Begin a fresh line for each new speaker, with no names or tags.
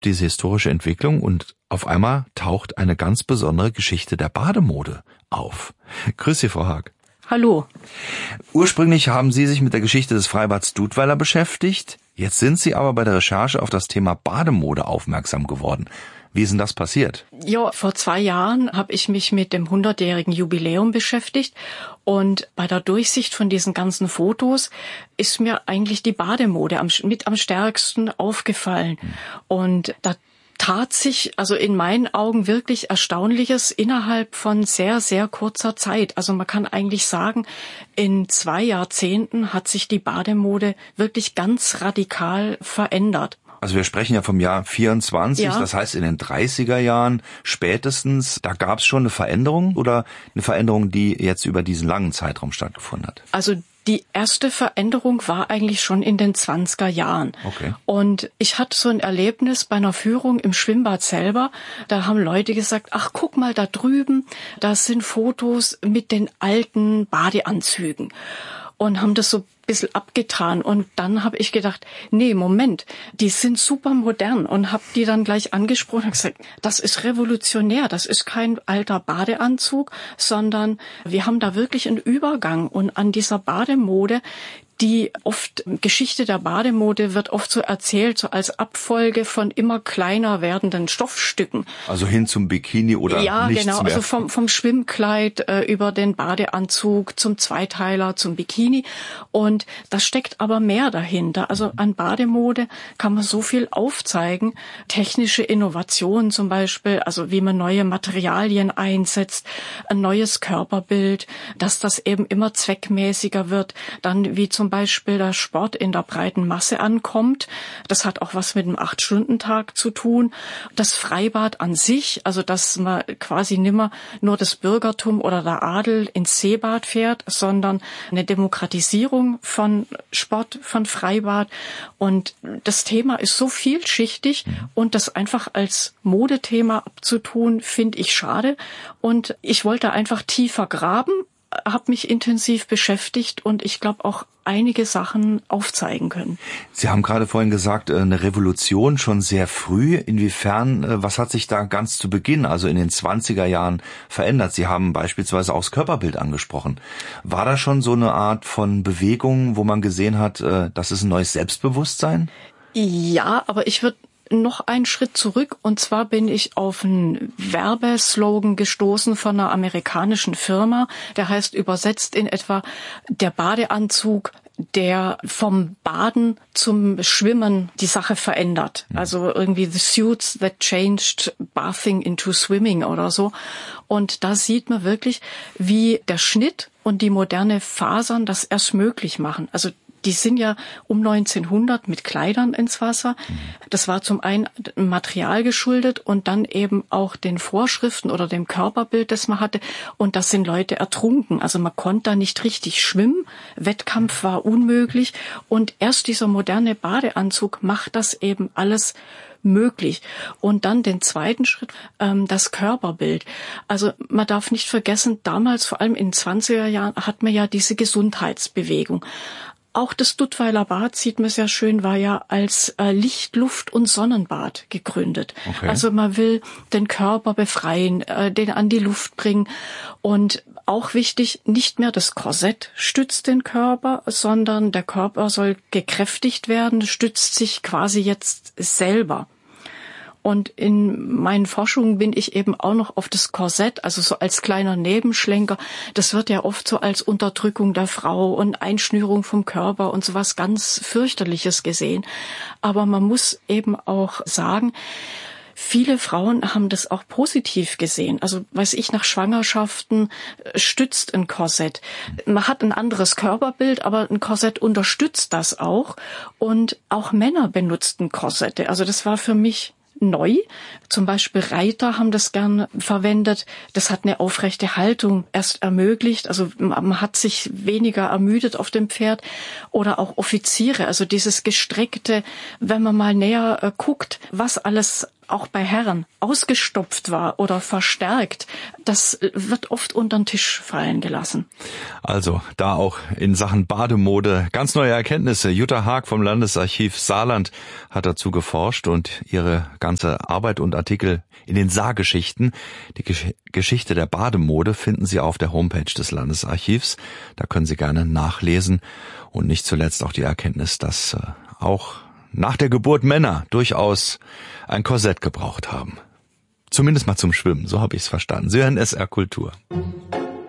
diese historische Entwicklung und auf einmal taucht eine ganz besondere Geschichte der Bademode auf. Grüß Sie, Frau Haag.
Hallo.
Ursprünglich haben Sie sich mit der Geschichte des Freibads Dudweiler beschäftigt. Jetzt sind Sie aber bei der Recherche auf das Thema Bademode aufmerksam geworden. Wie ist denn das passiert?
Ja, vor 2 Jahren habe ich mich mit dem 100-jährigen Jubiläum beschäftigt und bei der Durchsicht von diesen ganzen Fotos ist mir eigentlich die Bademode mit am stärksten aufgefallen. Und da tat sich also in meinen Augen wirklich Erstaunliches innerhalb von sehr, sehr kurzer Zeit. Also man kann eigentlich sagen, in 2 Jahrzehnten hat sich die Bademode wirklich ganz radikal verändert.
Also wir sprechen ja vom Jahr 24, ja. Das heißt in den 30er Jahren spätestens, da gab es schon eine Veränderung oder eine Veränderung, die jetzt über diesen langen Zeitraum stattgefunden hat?
Also die erste Veränderung war eigentlich schon in den 20er Jahren.
Okay.
Und ich hatte so ein Erlebnis bei einer Führung im Schwimmbad selber. Da haben Leute gesagt, ach, guck mal da drüben, das sind Fotos mit den alten Badeanzügen. Und haben das so ein bisschen abgetan. Und dann habe ich gedacht, nee, Moment, die sind super modern. Und habe die dann gleich angesprochen und gesagt, das ist revolutionär, das ist kein alter Badeanzug, sondern wir haben da wirklich einen Übergang. Und an dieser Bademode, Geschichte der Bademode wird oft so erzählt, so als Abfolge von immer kleiner werdenden Stoffstücken.
Also hin zum Bikini oder
ja,
nichts
genau,
mehr.
also vom Schwimmkleid über den Badeanzug zum Zweiteiler, zum Bikini. Und da steckt aber mehr dahinter. Also an Bademode kann man so viel aufzeigen. Technische Innovationen zum Beispiel, also wie man neue Materialien einsetzt, ein neues Körperbild, dass das eben immer zweckmäßiger wird. Dann wie zum Beispiel der Sport in der breiten Masse ankommt. Das hat auch was mit dem 8-Stunden-Tag zu tun. Das Freibad an sich, also dass man quasi nimmer nur das Bürgertum oder der Adel ins Seebad fährt, sondern eine Demokratisierung von Sport, von Freibad. Und das Thema ist so vielschichtig und das einfach als Modethema abzutun, finde ich schade. Und ich wollte einfach tiefer graben, habe mich intensiv beschäftigt und ich glaube auch einige Sachen aufzeigen können.
Sie haben gerade vorhin gesagt, eine Revolution schon sehr früh. Inwiefern, was hat sich da ganz zu Beginn, also in den 20er Jahren verändert? Sie haben beispielsweise auch das Körperbild angesprochen. War da schon so eine Art von Bewegung, wo man gesehen hat, das ist ein neues Selbstbewusstsein?
Ja, aber ich würde noch einen Schritt zurück, und zwar bin ich auf einen Werbeslogan gestoßen von einer amerikanischen Firma, der heißt übersetzt in etwa der Badeanzug, der vom Baden zum Schwimmen die Sache verändert. Also irgendwie the suits that changed bathing into swimming oder so. Und da sieht man wirklich, wie der Schnitt und die moderne Fasern das erst möglich machen. Also die sind ja um 1900 mit Kleidern ins Wasser. Das war zum einen Material geschuldet und dann eben auch den Vorschriften oder dem Körperbild, das man hatte. Und da sind Leute ertrunken. Also man konnte da nicht richtig schwimmen. Wettkampf war unmöglich. Und erst dieser moderne Badeanzug macht das eben alles möglich. Und dann den zweiten Schritt, das Körperbild. Also man darf nicht vergessen, damals, vor allem in den 20er Jahren, hat man ja diese Gesundheitsbewegung. Auch das Dudweiler Bad, sieht man sehr schön, war ja als Licht-, Luft- und Sonnenbad gegründet.
Okay.
Also man will den Körper befreien, den an die Luft bringen. Und auch wichtig, nicht mehr das Korsett stützt den Körper, sondern der Körper soll gekräftigt werden, stützt sich quasi jetzt selber. Und in meinen Forschungen bin ich eben auch noch auf das Korsett, also so als kleiner Nebenschlenker. Das wird ja oft so als Unterdrückung der Frau und Einschnürung vom Körper und sowas ganz fürchterliches gesehen. Aber man muss eben auch sagen, viele Frauen haben das auch positiv gesehen. Also, weiß ich, nach Schwangerschaften stützt ein Korsett. Man hat ein anderes Körperbild, aber ein Korsett unterstützt das auch. Und auch Männer benutzten Korsette. Also das war für mich neu. Zum Beispiel Reiter haben das gern verwendet. Das hat eine aufrechte Haltung erst ermöglicht. Also man hat sich weniger ermüdet auf dem Pferd. Oder auch Offiziere, also dieses gestreckte, wenn man mal näher guckt, was alles auch bei Herren ausgestopft war oder verstärkt, das wird oft unter den Tisch fallen gelassen.
Also da auch in Sachen Bademode ganz neue Erkenntnisse. Jutta Haag vom Landesarchiv Saarland hat dazu geforscht und ihre ganze Arbeit und Artikel in den Saargeschichten. Die Geschichte der Bademode finden Sie auf der Homepage des Landesarchivs. Da können Sie gerne nachlesen. Und nicht zuletzt auch die Erkenntnis, dass auch nach der Geburt Männer durchaus ein Korsett gebraucht haben. Zumindest mal zum Schwimmen, so habe ich es verstanden. Sie hören SR Kultur.